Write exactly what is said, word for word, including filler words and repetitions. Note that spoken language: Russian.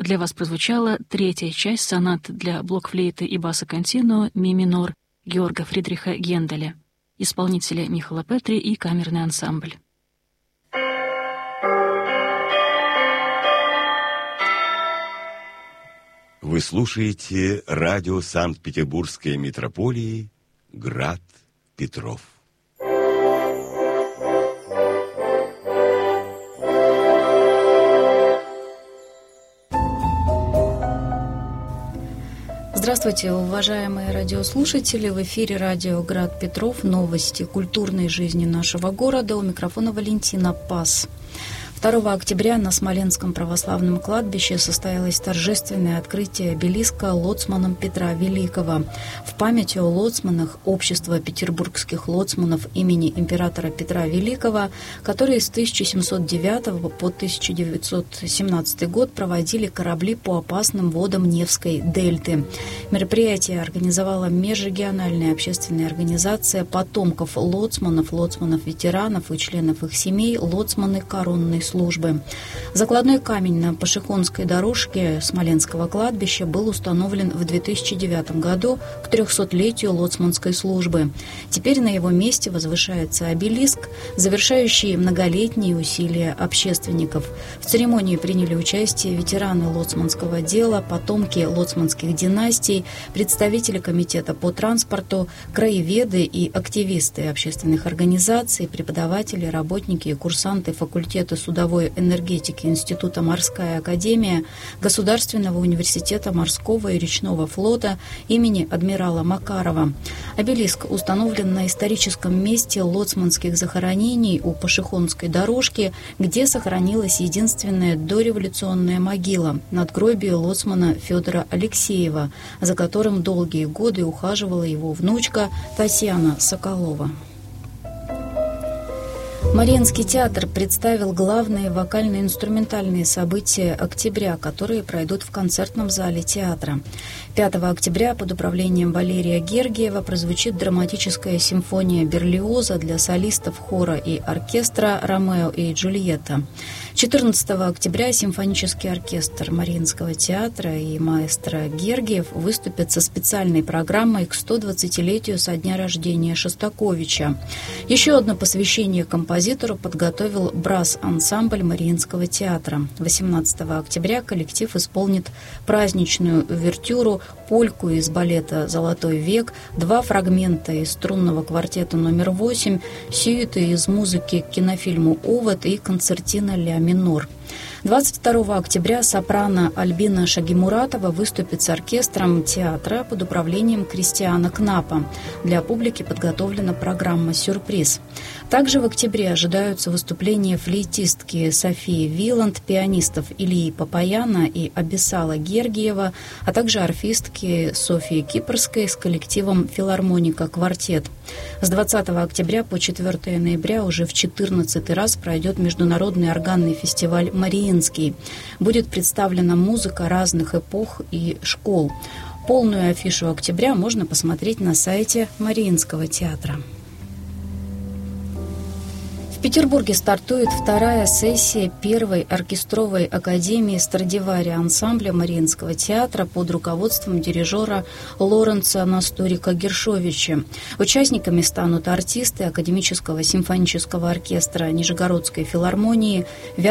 для вас прозвучала третья часть сонат для блокфлейты и баса континуо ми минор Георга Фридриха Генделя, исполнители Михаила Петри и камерный ансамбль. Вы слушаете радио Санкт-Петербургской митрополии «Град Петров». Здравствуйте, уважаемые радиослушатели! В эфире радио «Град Петров». Новости культурной жизни нашего города. У микрофона Валентина Пас. второго октября на Смоленском православном кладбище состоялось торжественное открытие обелиска лоцманом Петра Великого. В память о лоцманах Общества петербургских лоцманов имени императора Петра Великого, которые с тысяча семьсот девятого по тысяча девятьсот семнадцатый год проводили корабли по опасным водам Невской дельты. Мероприятие организовала межрегиональная общественная организация потомков лоцманов, лоцманов-ветеранов и членов их семей «Лоцманы коронной службы». Закладной камень на Пашихонской дорожке Смоленского кладбища был установлен в две тысячи девятом году к трехсотлетию лоцманской службы. Теперь на его месте возвышается обелиск, завершающий многолетние усилия общественников. В церемонии приняли участие ветераны лоцманского дела, потомки лоцманских династий, представители комитета по транспорту, краеведы и активисты общественных организаций, преподаватели, работники и курсанты факультета судовой энергетики Института «Морская академия», Государственного университета морского и речного флота имени адмирала Макарова. Обелиск установлен на историческом месте лоцманских захоронений у Пашихонской дорожки, где сохранилась единственная дореволюционная могила – надгробие лоцмана Федора Алексеева, за которым долгие годы ухаживала его внучка Татьяна Соколова. Мариинский театр представил главные вокально-инструментальные события октября, которые пройдут в концертном зале театра. пятого октября под управлением Валерия Гергиева прозвучит драматическая симфония Берлиоза для солистов хора и оркестра «Ромео и Джульетта». четырнадцатого октября симфонический оркестр Мариинского театра и маэстро Гергиев выступят со специальной программой к сто двадцатилетию со дня рождения Шостаковича. Еще одно посвящение композитору подготовил брасс-ансамбль Мариинского театра. восемнадцатого октября коллектив исполнит праздничную увертюру, польку из балета «Золотой век», два фрагмента из струнного квартета номер восемь, сюиты из музыки к кинофильму «Овод» и концертина «Ля минор». двадцать второго октября сопрано Альбина Шагимуратова выступит с оркестром театра под управлением Кристиана Кнапа. Для публики подготовлена программа «Сюрприз». Также в октябре ожидаются выступления флейтистки Софии Виланд, пианистов Ильи Папаяна и Абиссала Гергиева, а также орфистки Софии Кипрской с коллективом «Филармоника Квартет». С двадцатого октября по четвёртого ноября уже в четырнадцатый раз пройдет международный органный фестиваль «Мариинский». Будет представлена музыка разных эпох и школ. Полную афишу октября можно посмотреть на сайте Мариинского театра. В Петербурге стартует вторая сессия первой оркестровой академии Страдивари ансамбля Мариинского театра под руководством дирижера Лоренца Настурика-Гершовича. Участниками станут артисты Академического симфонического оркестра Нижегородской филармонии,